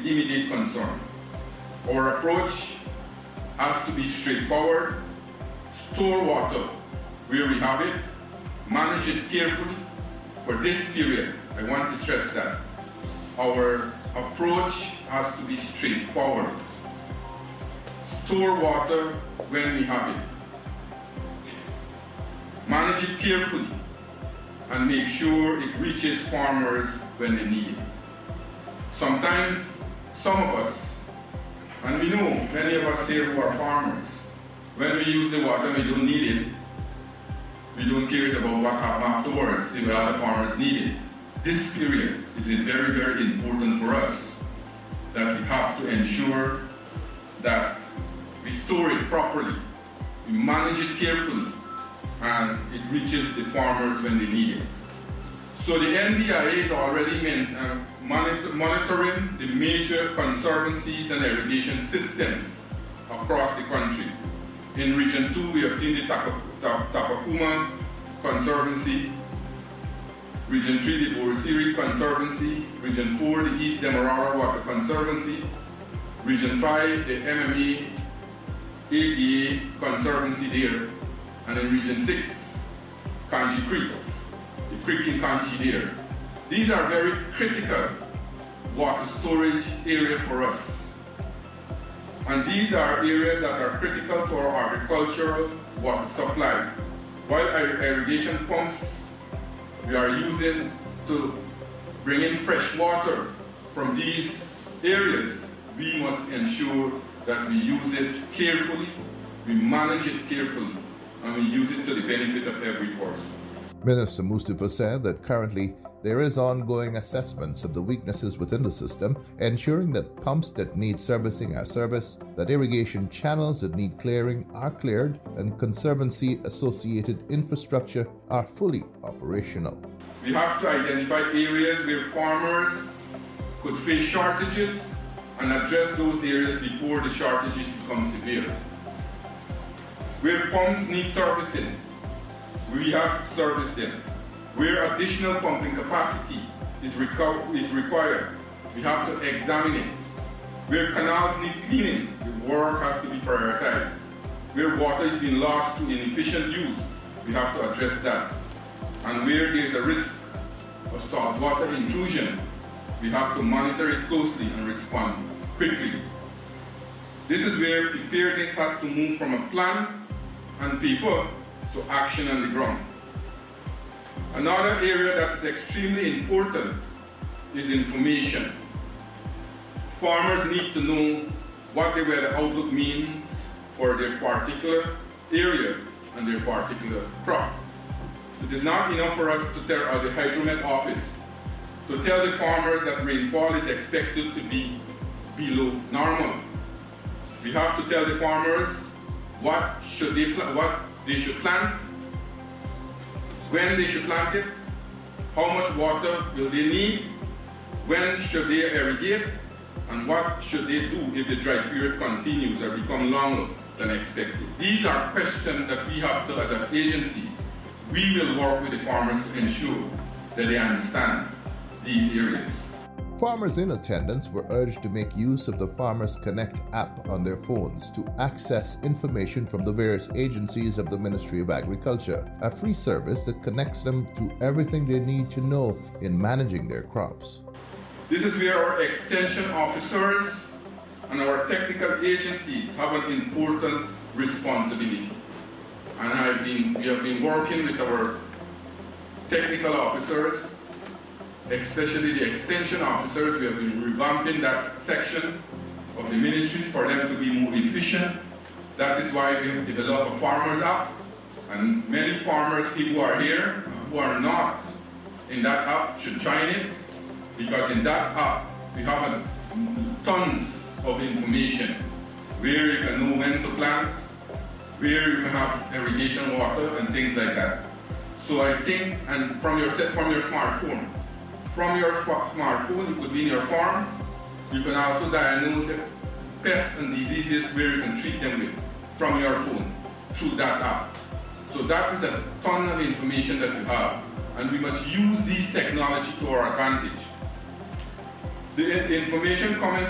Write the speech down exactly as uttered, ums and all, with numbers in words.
the immediate concern. Our approach has to be straightforward. Store water where we have it, manage it carefully. For this period, I want to stress that our approach has to be straightforward. Store water when we have it. Manage it carefully and make sure it reaches farmers when they need it. Sometimes, some of us, and we know many of us here who are farmers, when we use the water and we don't need it, we don't care about what happens afterwards if the other farmers need it. This period is very, very important for us that we have to ensure that we store it properly, we manage it carefully, and it reaches the farmers when they need it. So the N D I A is already meant, uh, monitor, monitoring the major conservancies and irrigation systems across the country. In Region two, we have seen the Tapakuma Conservancy, Region three, the Borosiri Conservancy, Region four, the East Demerara Water Conservancy, Region five, the M M A A D A Conservancy there, and in Region six, Kanchi Creek, the creek in Kanchi there. These are very critical water storage area for us. And these are areas that are critical to our agricultural water supply. While our irrigation pumps we are using to bring in fresh water from these areas, we must ensure that we use it carefully, we manage it carefully, and we use it to the benefit of every person. Minister Mustafa said that currently there is ongoing assessments of the weaknesses within the system, ensuring that pumps that need servicing are serviced, that irrigation channels that need clearing are cleared, and conservancy-associated infrastructure are fully operational. We have to identify areas where farmers could face shortages and address those areas before the shortages become severe. Where pumps need servicing, we have to service them. Where additional pumping capacity is, reco- is required, we have to examine it. Where canals need cleaning, the work has to be prioritized. Where water is being lost through inefficient use, we have to address that. And where there is a risk of saltwater intrusion, we have to monitor it closely and respond quickly. This is where preparedness has to move from a plan and paper to action on the ground. Another area that is extremely important is information. Farmers need to know what the weather outlook means for their particular area and their particular crop. It is not enough for us to tell uh, the Hydromet office to tell the farmers that rainfall is expected to be below normal. We have to tell the farmers what should they pl- what they should plant, when they should plant it, how much water will they need, when should they irrigate, and what should they do if the dry period continues or becomes longer than expected. These are questions that we have to, as an agency, we will work with the farmers to ensure that they understand these areas. Farmers in attendance were urged to make use of the Farmers Connect app on their phones to access information from the various agencies of the Ministry of Agriculture, a free service that connects them to everything they need to know in managing their crops. This is where our extension officers and our technical agencies have an important responsibility. And I've been, we have been working with our technical officers, especially the extension officers. We have been revamping that section of the ministry for them to be more efficient. That is why we have developed a farmers app. And many farmers who are here, who are not in that app, should join it, because in that app we have a, tons of information where you can know when to plant, where you can have irrigation water and things like that. So I think, and from your from your smartphone, from your smartphone, it could be in your farm. You can also diagnose pests and diseases where you can treat them with from your phone through that app. So that is a ton of information that you have, and we must use this technology to our advantage. The information coming